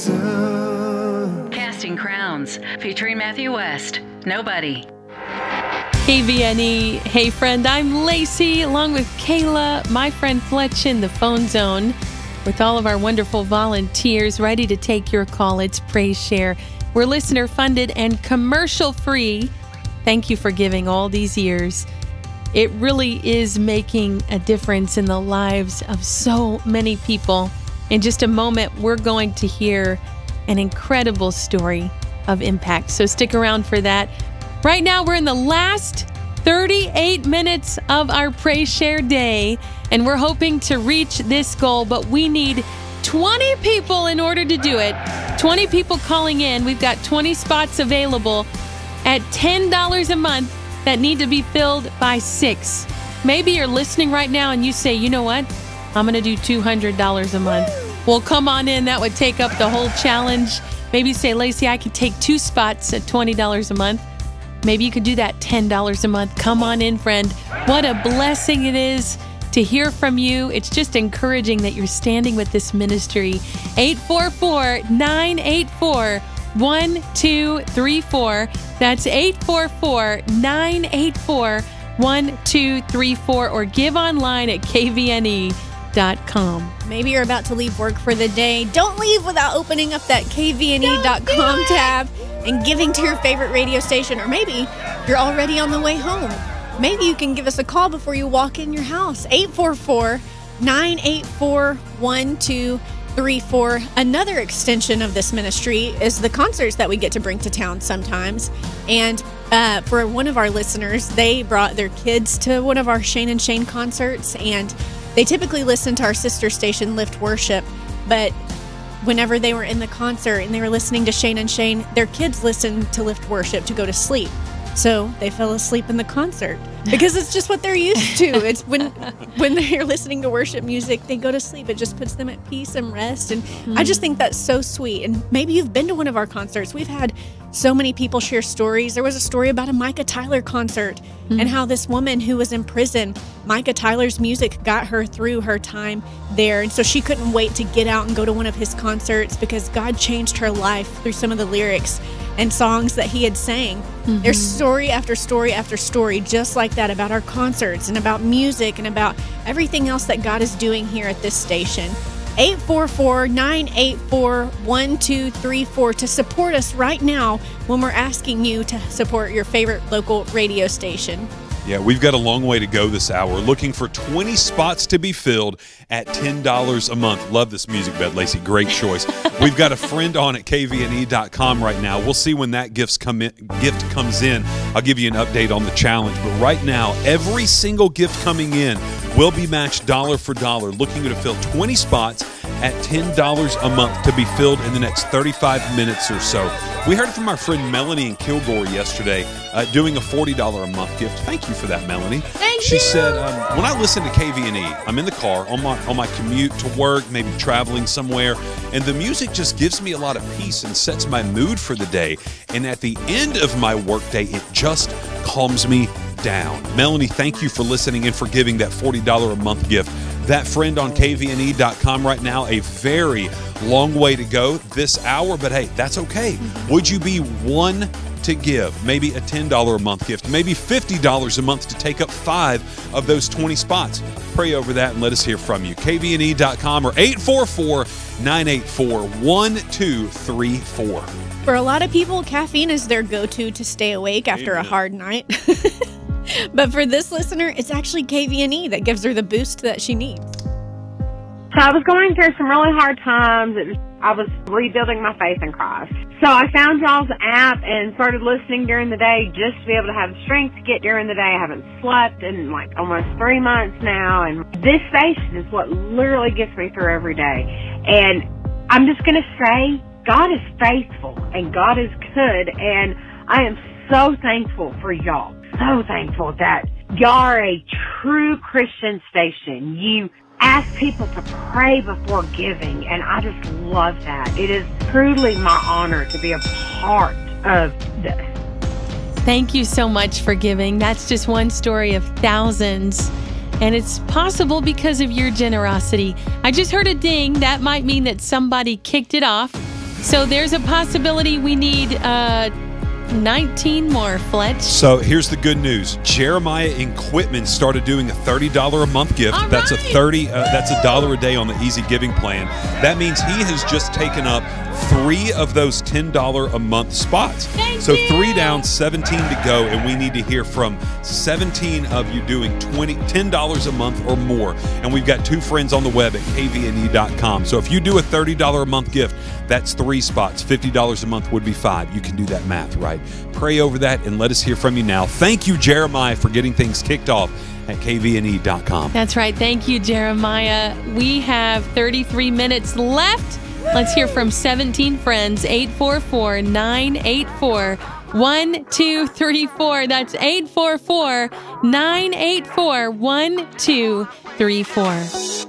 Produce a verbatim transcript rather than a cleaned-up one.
Casting Crowns, featuring Matthew West. Nobody. K V N E. Hey, friend, I'm Lacey, along with Kayla, my friend Fletch in the phone zone, with all of our wonderful volunteers ready to take your call. It's Praise Share. We're listener funded and commercial free. Thank you for giving all these years. It really is making a difference in the lives of so many people. In just a moment, we're going to hear an incredible story of impact. So stick around for that. Right now, we're in the last thirty-eight minutes of our Praise Share day, and we're hoping to reach this goal, but we need twenty people in order to do it. twenty people calling in. We've got twenty spots available at ten dollars a month that need to be filled by six. Maybe you're listening right now and you say, you know what? I'm going to do two hundred dollars a month. Well, come on in. That would take up the whole challenge. Maybe you say, Lacey, I could take two spots at twenty dollars a month. Maybe you could do that ten dollars a month. Come on in, friend. What a blessing it is to hear from you. It's just encouraging that you're standing with this ministry. eight four four, nine eight four, one two three four. That's eight four four, nine eight four, one two three four, or give online at K V N E dot com. Maybe you're about to leave work for the day. Don't leave without opening up that K V N E dot com tab and giving to your favorite radio station. Or maybe you're already on the way home. Maybe you can give us a call before you walk in your house. eight four four, nine eight four, one two three four. Another extension of this ministry is the concerts that we get to bring to town sometimes. And uh, for one of our listeners, they brought their kids to one of our Shane and Shane concerts, and they typically listen to our sister station, Lift Worship, but whenever they were in the concert and they were listening to Shane and Shane, their kids listened to Lift Worship to go to sleep. So they fell asleep in the concert because it's just what they're used to. It's when when they're listening to worship music, they go to sleep. It just puts them at peace and rest. And mm. I just think that's so sweet. And maybe you've been to one of our concerts. We've had so many people share stories. There was a story about a Micah Tyler concert mm. and how this woman who was in prison, Micah Tyler's music got her through her time there. And so she couldn't wait to get out and go to one of his concerts because God changed her life through some of the lyrics and songs that he had sang. Mm-hmm. There's story after story after story just like that about our concerts and about music and about everything else that God is doing here at this station. eight four four, nine eight four, one two three four to support us right now when we're asking you to support your favorite local radio station. Yeah, we've got a long way to go this hour. Looking for twenty spots to be filled at ten dollars a month. Love this music bed, Lacey. Great choice. We've got a friend on at K V N E dot com right now. We'll see when that gifts come in, gift comes in. I'll give you an update on the challenge. But right now, every single gift coming in will be matched dollar for dollar. Looking to fill twenty spots at ten dollars a month to be filled in the next thirty-five minutes or so. We heard from our friend Melanie in Kilgore yesterday uh, doing a forty dollars a month gift. Thank you for that, Melanie. Thank she you. said, um, when I listen to K V N E, I'm in the car on my, on my commute to work, maybe traveling somewhere, and the music just gives me a lot of peace and sets my mood for the day. And at the end of my workday, it just calms me down. Melanie, thank you for listening and for giving that forty dollars a month gift. That friend on K V N E dot com right now, a very long way to go this hour, but hey, that's okay. Would you be one to give? Maybe a ten dollars a month gift, maybe fifty dollars a month to take up five of those twenty spots. Pray over that and let us hear from you. K V N E dot com or eight four four, nine eight four, one two three four. For a lot of people, caffeine is their go-to to stay awake after Amen. a hard night. But for this listener, it's actually K V N E that gives her the boost that she needs. So I was going through some really hard times. It was, I was rebuilding my faith in Christ. So I found y'all's app and started listening during the day just to be able to have strength to get during the day. I haven't slept in like almost three months now. And this station is what literally gets me through every day. And I'm just going to say, God is faithful and God is good. And I am so thankful for y'all. So thankful that y'all are a true Christian station. You ask people to pray before giving, and I just love that. It is truly my honor to be a part of this. Thank you so much for giving. That's just one story of thousands, and it's possible because of your generosity. I just heard a ding. That might mean that somebody kicked it off. So there's a possibility we need uh, nineteen more, Fletch. So here's the good news. Jeremiah Equipment started doing a thirty dollars a month gift. All that's right. a thirty. Uh, that's a dollar a day on the Easy Giving plan. That means he has just taken up three of those ten dollars a month spots. Thank so you. three down, seventeen to go, and we need to hear from seventeen of you doing twenty, ten dollars a month or more. And we've got two friends on the web at K V N E dot com. So if you do a thirty dollars a month gift, that's three spots. fifty dollars a month would be five. You can do that math, right? Pray over that and let us hear from you now. Thank you, Jeremiah, for getting things kicked off at K V N E dot com. That's right. Thank you, Jeremiah. We have thirty-three minutes left. Let's hear from seventeen friends. eight four four, nine eight four, one two three four. That's eight four four, nine eight four, one two three four.